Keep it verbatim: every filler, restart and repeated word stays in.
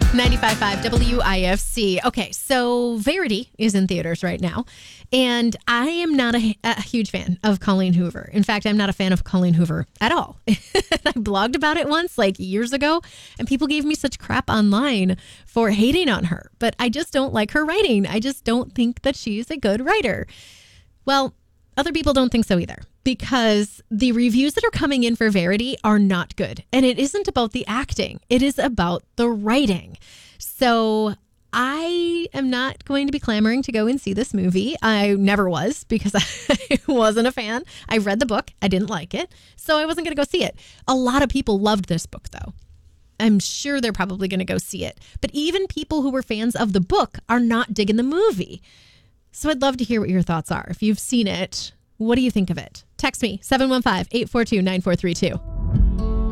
ninety-five point five W I F C. Okay, so Verity is in theaters right now, and I am not a, a huge fan of Colleen Hoover. In fact, I'm not a fan of Colleen Hoover at all. I blogged about it once, like years ago, and people gave me such crap online for hating on her. But I just don't like her writing. I just don't think that she's a good writer. Well, other people don't think so either, because the reviews that are coming in for Verity are not good. And it isn't about the acting. It is about the writing. So I am not going to be clamoring to go and see this movie. I never was, because I wasn't a fan. I read the book. I didn't like it. So I wasn't going to go see it. A lot of people loved this book, though. I'm sure they're probably going to go see it. But even people who were fans of the book are not digging the movie. So I'd love to hear what your thoughts are. If you've seen it, what do you think of it? Text me, seven one five, eight four two, nine four three two.